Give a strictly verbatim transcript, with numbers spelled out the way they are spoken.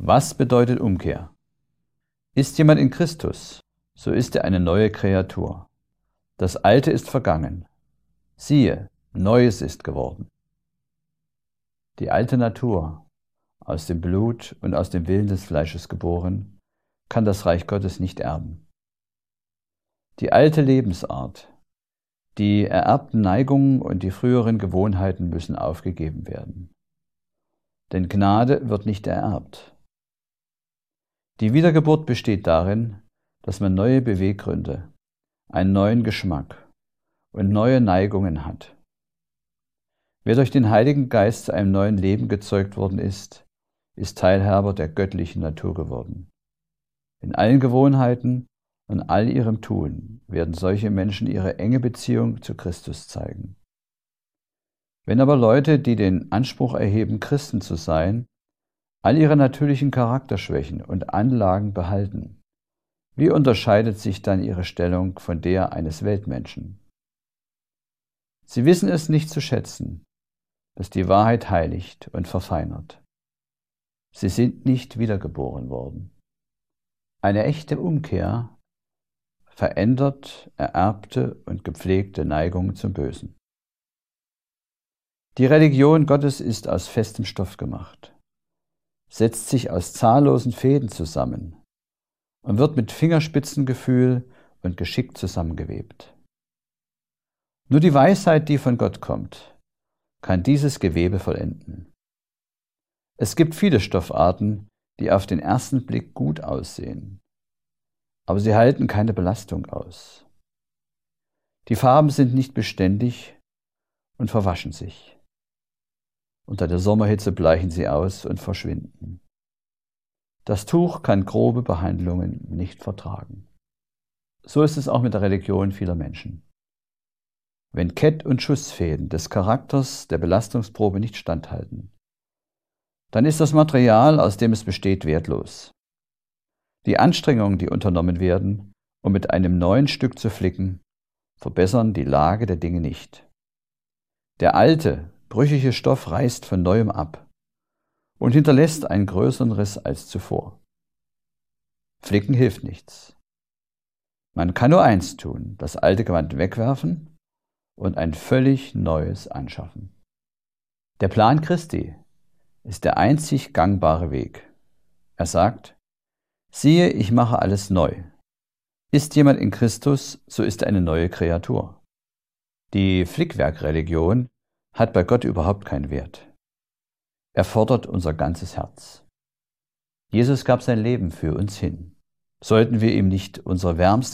Was bedeutet Umkehr? Ist jemand in Christus, so ist er eine neue Kreatur. Das Alte ist vergangen. Siehe, Neues ist geworden. Die alte Natur, aus dem Blut und aus dem Willen des Fleisches geboren, kann das Reich Gottes nicht erben. Die alte Lebensart, die ererbten Neigungen und die früheren Gewohnheiten müssen aufgegeben werden. Denn Gnade wird nicht ererbt. Die Wiedergeburt besteht darin, dass man neue Beweggründe, einen neuen Geschmack und neue Neigungen hat. Wer durch den Heiligen Geist zu einem neuen Leben gezeugt worden ist, ist Teilhaber der göttlichen Natur geworden. In allen Gewohnheiten und all ihrem Tun werden solche Menschen ihre enge Beziehung zu Christus zeigen. Wenn aber Leute, die den Anspruch erheben, Christen zu sein, all ihre natürlichen Charakterschwächen und Anlagen behalten, wie unterscheidet sich dann ihre Stellung von der eines Weltmenschen? Sie wissen es nicht zu schätzen, dass die Wahrheit heiligt und verfeinert. Sie sind nicht wiedergeboren worden. Eine echte Umkehr verändert ererbte und gepflegte Neigungen zum Bösen. Die Religion Gottes ist aus festem Stoff gemacht, setzt sich aus zahllosen Fäden zusammen und wird mit Fingerspitzengefühl und Geschick zusammengewebt. Nur die Weisheit, die von Gott kommt, kann dieses Gewebe vollenden. Es gibt viele Stoffarten, die auf den ersten Blick gut aussehen, aber sie halten keine Belastung aus. Die Farben sind nicht beständig und verwaschen sich. Unter der Sommerhitze bleichen sie aus und verschwinden. Das Tuch kann grobe Behandlungen nicht vertragen. So ist es auch mit der Religion vieler Menschen. Wenn Kett- und Schussfäden des Charakters der Belastungsprobe nicht standhalten, dann ist das Material, aus dem es besteht, wertlos. Die Anstrengungen, die unternommen werden, um mit einem neuen Stück zu flicken, verbessern die Lage der Dinge nicht. Der alte, brüchige Stoff reißt von neuem ab und hinterlässt einen größeren Riss als zuvor. Flicken hilft nichts. Man kann nur eins tun, das alte Gewand wegwerfen und ein völlig neues anschaffen. Der Plan Christi ist der einzig gangbare Weg. Er sagt: Siehe, ich mache alles neu. Ist jemand in Christus, so ist er eine neue Kreatur. Die Flickwerkreligion hat bei Gott überhaupt keinen Wert. Er fordert unser ganzes Herz. Jesus gab sein Leben für uns hin. Sollten wir ihm nicht unsere wärmste